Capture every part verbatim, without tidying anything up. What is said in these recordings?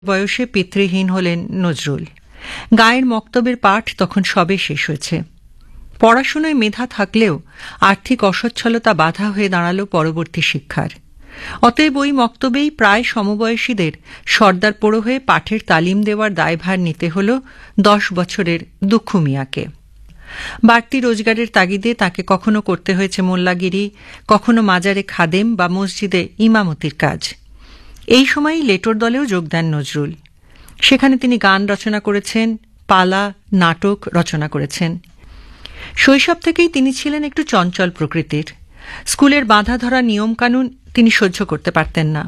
বয়সে পিতৃহীন হলেন নজরুল। গায়ের মক্তবের পাঠ তখন সবে শেষ হয়েছে। পড়াশোনায় মেধা থাকলেও আর্থিক অসচ্ছলতা বাধা হয়ে দাঁড়াল পরবর্তী শিক্ষার। অতএব ওই মক্তবেই প্রায় সমবয়সীদের সর্দার পোড়ো হয়ে পাঠের তালিম দেওয়ার দায়ভার নিতে হল দশ বছরের দুঃখু মিয়াকে। বাড়তি রোজগারের তাগিদে তাকে কখনো করতে হয়েছে মোল্লাগিরি, কখনো মাজারে খাদেম বা মসজিদে ইমামতির কাজ। এই সময়ই লেটোর দলেও যোগ দেন নজরুল। সেখানে তিনি গান রচনা করেছেন, পালা, নাটক রচনা করেছেন। শৈশব থেকেই তিনি ছিলেন একটু চঞ্চল প্রকৃতির। স্কুলের বাঁধা ধরা নিয়মকানুন তিনি সহ্য করতে পারতেন না।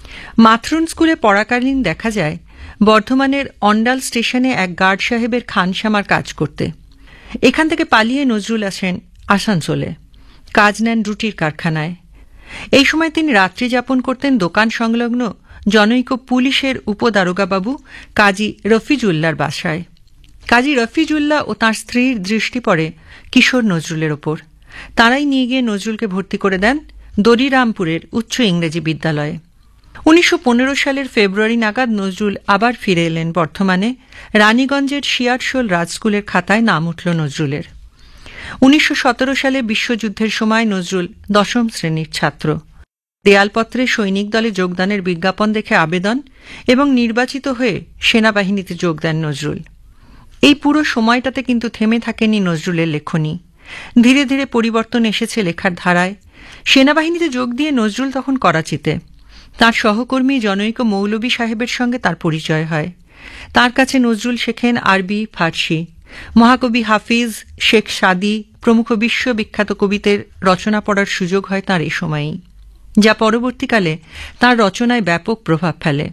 মাথরুন স্কুলে পড়াকালীন দেখা যায় বর্ধমানের অন্ডাল স্টেশনে এক গার্ড সাহেবের খানসামার কাজ করতে। এখান থেকে পালিয়ে নজরুল আসেন আসানসোলে, কাজ নেন রুটির কারখানায়। এই সময় তিনি রাত্রি যাপন করতেন দোকান সংলগ্ন জনৈক পুলিশের উপদারোগাবাবু কাজী রফিজুল্লাহর বাসায়। কাজী রফিজুল্লাহ ও তাঁর স্ত্রীর দৃষ্টি পড়ে কিশোর নজরুলের ওপর। তাঁরাই নিয়ে গিয়ে নজরুলকে ভর্তি করে দেন দরিরামপুরের উচ্চ ইংরেজি বিদ্যালয়ে। উনিশশো পনেরো সালের ফেব্রুয়ারি নাগাদ নজরুল আবার ফিরে এলেন বর্ধমানে। রানীগঞ্জের শিয়ারশোল রাজস্কুলের খাতায় নাম উঠল নজরুলের। উনিশশো সতেরো সালে বিশ্বযুদ্ধের সময় নজরুল দশম শ্রেণীর ছাত্র। দেয়ালপত্রে সৈনিক দলে যোগদানের বিজ্ঞাপন দেখে আবেদন এবং নির্বাচিত হয়ে সেনাবাহিনীতে যোগ দেন নজরুল। এই পুরো সময়টাতে কিন্তু থেমে থাকেনি নজরুলের লেখনী। ধীরে ধীরে পরিবর্তন এসেছে লেখার ধারায়। সেনাবাহিনীতে যোগ দিয়ে নজরুল তখন করাচিতে। তাঁর সহকর্মী জনৈক মৌলভী সাহেবের সঙ্গে তার পরিচয় হয়। তার কাছে নজরুল শেখেন আরবি, ফার্সি। মহাকবি হাফিজ, শেখ সাদি প্রমুখ বিশ্ববিখ্যাত কবিদের রচনা পড়ার সুযোগ হয় তাঁর এই সময়েই, যা পরবর্তীকালে তাঁর রচনায় ব্যাপক প্রভাব ফেলে।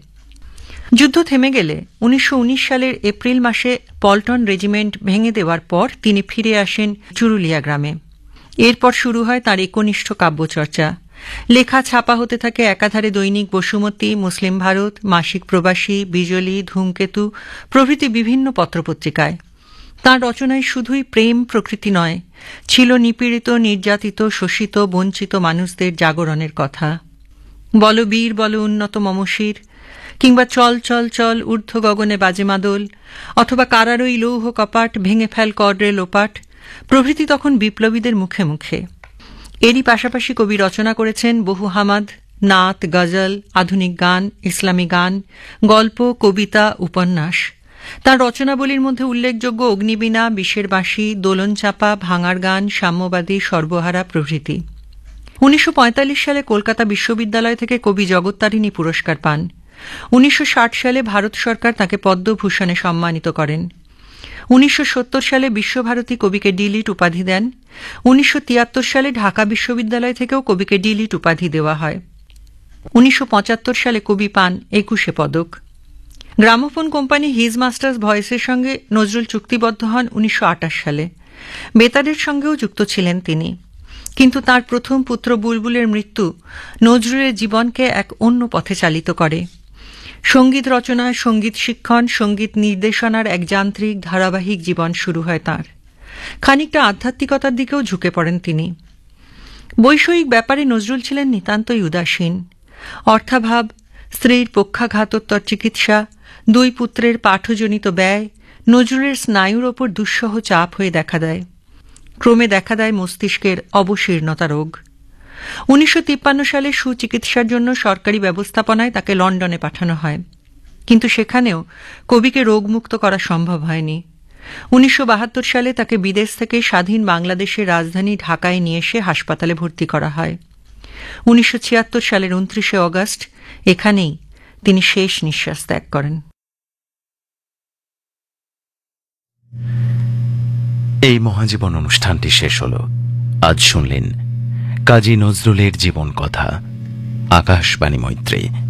যুদ্ধ থেমে গেলে উনিশশো উনিশ সালের এপ্রিল মাসে পল্টন রেজিমেন্ট ভেঙে দেওয়ার পর তিনি ফিরে আসেন চুরুলিয়া গ্রামে। এরপর শুরু হয় তাঁর একনিষ্ঠ কাব্যচর্চা। লেখা ছাপা হতে থাকে একাধারে দৈনিক বসুমতী, মুসলিম ভারত, মাসিক প্রবাসী, বিজলি, ধূমকেতু প্রভৃতি বিভিন্ন পত্রপত্রিকায়। তাঁর রচনায় শুধুই প্রেম প্রকৃতি নয়, ছিল নিপীড়িত, নির্যাতিত, শোষিত, বঞ্চিত মানুষদের জাগরণের কথা। বল বীর, বল উন্নত মমশির, কিংবা চল চল চল ঊর্ধ্ব গগনে বাজে মাদল, অথবা কারারই লৌহ কপাট, ভেঙে ফেল কররে লোপাট প্রভৃতি তখন বিপ্লবীদের মুখে মুখে। এরই পাশাপাশি কবি রচনা করেছেন বহু হামাদ, নাত, গজল, আধুনিক গান, ইসলামী গান, গল্প, কবিতা, উপন্যাস। তাঁর রচনাবলীর মধ্যে উল্লেখযোগ্য অগ্নিবীণা, বিষের বাঁশি, দোলন চাপা, ভাঙার গান, সাম্যবাদী, সর্বহারা প্রভৃতি। উনিশশো পঁয়তাল্লিশ সালে কলকাতা বিশ্ববিদ্যালয় থেকে কবি জগত্তারিণী পুরস্কার পান। উনিশশো ষাট সালে ভারত সরকার তাঁকে পদ্মভূষণে সম্মানিত করেন। উনিশশো সত্তর সালে বিশ্বভারতী কবিকে ডিলিট উপাধি দেন। উনিশশো তিয়াত্তর সালে ঢাকা বিশ্ববিদ্যালয় থেকেও কবিকে ডিলিট উপাধি দেওয়া হয়। উনিশশো পঁচাত্তর সালে কবি পান একুশে পদক। গ্রামোফোন কোম্পানি হিজ মাস্টার্স ভয়েসের সঙ্গে নজরুল চুক্তিবদ্ধ হন উনিশশো আটাশ সালে। বেতারের সঙ্গেও যুক্ত ছিলেন তিনি। কিন্তু তার প্রথম পুত্র বুলবুলের মৃত্যু নজরুলের জীবনকে এক অন্য পথে চালিত করে। সঙ্গীত রচনা, সঙ্গীত শিক্ষণ, সঙ্গীত নির্দেশনার এক যান্ত্রিক ধারাবাহিক জীবন শুরু হয় তাঁর। খানিকটা আধ্যাত্মিকতার দিকেও ঝুঁকে পড়েন তিনি। বৈষয়িক ব্যাপারে নজরুল ছিলেন নিতান্তই উদাসীন। অর্থাভাব, স্ত্রীর পক্ষাঘাতোত্তর চিকিৎসা, দুই পুত্রের পাঠজনিত ব্যয় নজরুলের স্নায়ুর ওপর দুঃসহ চাপ হয়ে দেখা দেয়। ক্রমে দেখা দেয় মস্তিষ্কের অবশীর্ণতা রোগ। উনিশশো তিপ্পান্ন সালে সুচিকিৎসার জন্য সরকারি ব্যবস্থাপনায় তাকে লন্ডনে পাঠানো হয়, কিন্তু সেখানেও কবিকে রোগমুক্ত করা সম্ভব হয়নি। উনিশশো বাহাত্তর সালে তাকে বিদেশ থেকে স্বাধীন বাংলাদেশের রাজধানী ঢাকায় নিয়ে এসে হাসপাতালে ভর্তি করা হয়। উনিশশো ছিয়াত্তর সালের উনত্রিশে অগস্ট এখানেই তিনি শেষ নিঃশ্বাস ত্যাগ করেন। এই মহাজীবন অনুষ্ঠানটি শেষ হল। আজ শুনলেন কাজী নজরুলের জীবন কথা। আকাশবাণী মৈত্রী।